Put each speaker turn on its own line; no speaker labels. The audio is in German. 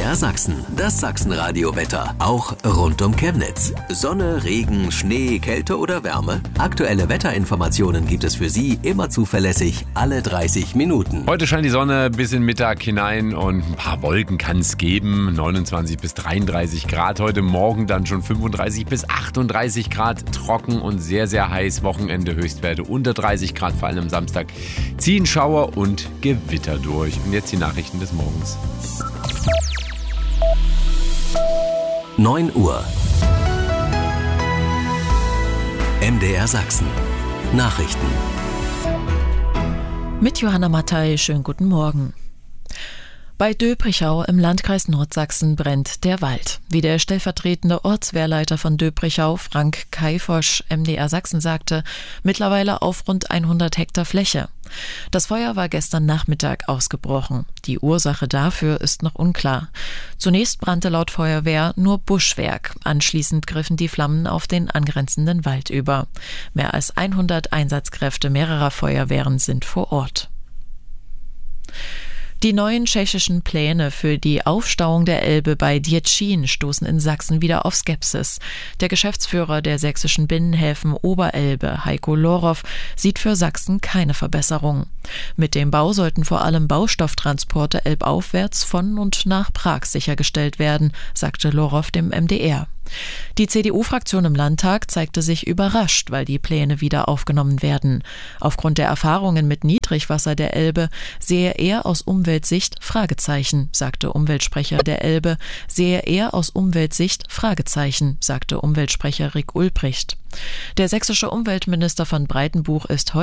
MDR Sachsen, das Sachsenradio-Wetter, auch rund um Chemnitz. Sonne, Regen, Schnee, Kälte oder Wärme? Aktuelle Wetterinformationen gibt es für Sie immer zuverlässig alle 30 Minuten.
Heute scheint die Sonne bis in Mittag hinein und ein paar Wolken kann es geben. 29 bis 33 Grad. Heute Morgen dann schon 35 bis 38 Grad. Trocken und sehr, sehr heiß. Wochenende Höchstwerte unter 30 Grad. Vor allem am Samstag ziehen Schauer und Gewitter durch. Und jetzt die Nachrichten des Morgens.
9 Uhr. MDR Sachsen. Nachrichten.
Mit Johanna Mattei, schönen guten Morgen. Bei Döbrichau im Landkreis Nordsachsen brennt der Wald. Wie der stellvertretende Ortswehrleiter von Döbrichau, Frank Kaifosch, MDR Sachsen sagte, mittlerweile auf rund 100 Hektar Fläche. Das Feuer war gestern Nachmittag ausgebrochen. Die Ursache dafür ist noch unklar. Zunächst brannte laut Feuerwehr nur Buschwerk. Anschließend griffen die Flammen auf den angrenzenden Wald über. Mehr als 100 Einsatzkräfte mehrerer Feuerwehren sind vor Ort. Die neuen tschechischen Pläne für die Aufstauung der Elbe bei Děčín stoßen in Sachsen wieder auf Skepsis. Der Geschäftsführer der sächsischen Binnenhäfen Oberelbe, Heiko Lorow, sieht für Sachsen keine Verbesserung. Mit dem Bau sollten vor allem Baustofftransporte elbaufwärts von und nach Prag sichergestellt werden, sagte Lorow dem MDR. Die CDU-Fraktion im Landtag zeigte sich überrascht, weil die Pläne wieder aufgenommen werden. Aufgrund der Erfahrungen mit Niedrigwasser der Elbe sehe er aus Umweltsicht Fragezeichen, sagte Umweltsprecher der Elbe, sehe er aus Umweltsicht Fragezeichen, sagte Umweltsprecher Rick Ulbricht. Der sächsische Umweltminister von Breitenbuch ist heute